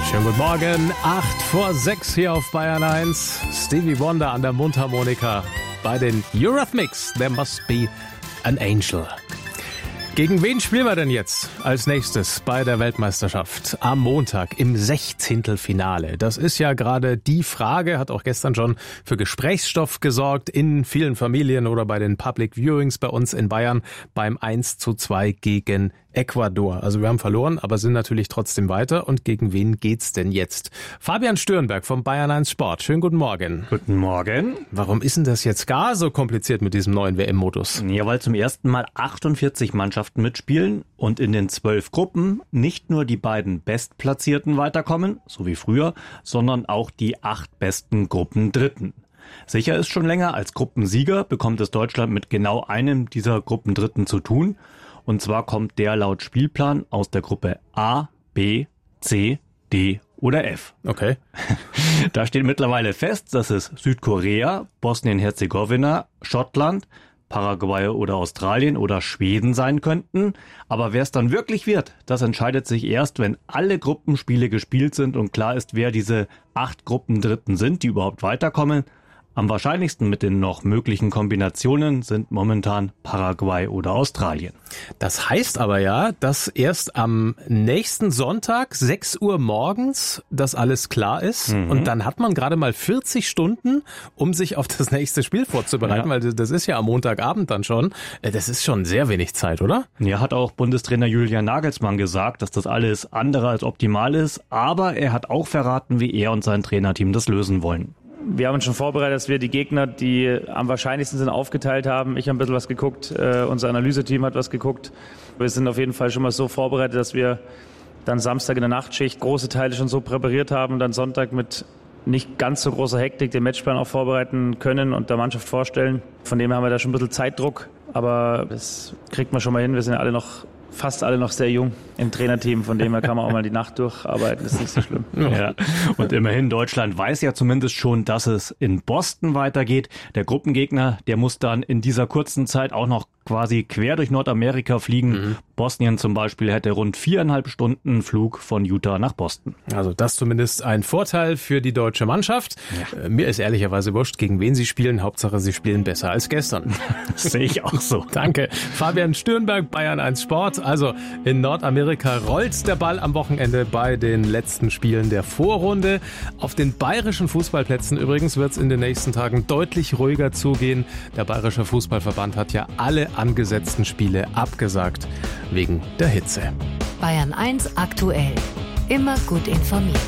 Schönen guten Morgen, 8:06 hier auf Bayern 1. Stevie Wonder an der Mundharmonika bei den Eurythmics. There must be an angel. Gegen wen spielen wir denn jetzt als nächstes bei der Weltmeisterschaft? Am Montag im 16. Finale. Das ist ja gerade die Frage, hat auch gestern schon für Gesprächsstoff gesorgt in vielen Familien oder bei den Public Viewings bei uns in Bayern beim 1:2 gegen Ecuador. Also wir haben verloren, aber sind natürlich trotzdem weiter. Und gegen wen geht's denn jetzt? Fabian Stürnberg vom Bayern 1 Sport. Schönen guten Morgen. Guten Morgen. Warum ist denn das jetzt gar so kompliziert mit diesem neuen WM-Modus? Ja, weil zum ersten Mal 48 Mannschaften mitspielen und in den 12 Gruppen nicht nur die beiden Bestplatzierten weiterkommen, so wie früher, sondern auch die 8 besten Gruppendritten. Sicher ist schon länger, als Gruppensieger bekommt es Deutschland mit genau einem dieser Gruppendritten zu tun. Und zwar kommt der laut Spielplan aus der Gruppe A, B, C, D oder F. Okay. Da steht mittlerweile fest, dass es Südkorea, Bosnien-Herzegowina, Schottland, Paraguay oder Australien oder Schweden sein könnten. Aber wer es dann wirklich wird, das entscheidet sich erst, wenn alle Gruppenspiele gespielt sind und klar ist, wer diese 8 Gruppendritten sind, die überhaupt weiterkommen. Am wahrscheinlichsten mit den noch möglichen Kombinationen sind momentan Paraguay oder Australien. Das heißt aber ja, dass erst am nächsten Sonntag 6 Uhr morgens das alles klar ist. Und dann hat man gerade mal 40 Stunden, um sich auf das nächste Spiel vorzubereiten, weil das ist ja am Montagabend dann schon. Das ist schon sehr wenig Zeit, oder? Ja, hat auch Bundestrainer Julian Nagelsmann gesagt, dass das alles andere als optimal ist. Aber er hat auch verraten, wie er und sein Trainerteam das lösen wollen. Wir haben uns schon vorbereitet, dass wir die Gegner, die am wahrscheinlichsten sind, aufgeteilt haben. Ich habe ein bisschen was geguckt, unser Analyseteam hat was geguckt. Wir sind auf jeden Fall schon mal so vorbereitet, dass wir dann Samstag in der Nachtschicht große Teile schon so präpariert haben und dann Sonntag mit nicht ganz so großer Hektik den Matchplan auch vorbereiten können und der Mannschaft vorstellen. Von dem her haben wir da schon ein bisschen Zeitdruck, aber das kriegt man schon mal hin. Wir sind ja fast alle noch sehr jung im Trainerteam, von dem her kann man auch mal die Nacht durcharbeiten, das ist nicht so schlimm. Ja. Und immerhin, Deutschland weiß ja zumindest schon, dass es in Boston weitergeht. Der Gruppengegner, der muss dann in dieser kurzen Zeit auch noch quasi quer durch Nordamerika fliegen. Bosnien zum Beispiel hätte rund 4,5 Stunden Flug von Utah nach Boston. Also das zumindest ein Vorteil für die deutsche Mannschaft. Ja. Mir ist ehrlicherweise wurscht, gegen wen sie spielen. Hauptsache, sie spielen besser als gestern. Das sehe ich auch so. Danke. Fabian Stürnberg, Bayern 1 Sport. Also in Nordamerika rollt der Ball am Wochenende bei den letzten Spielen der Vorrunde. Auf den bayerischen Fußballplätzen übrigens wird es in den nächsten Tagen deutlich ruhiger zugehen. Der Bayerische Fußballverband hat ja alle angesetzten Spiele abgesagt wegen der Hitze. Bayern 1 aktuell. Immer gut informiert.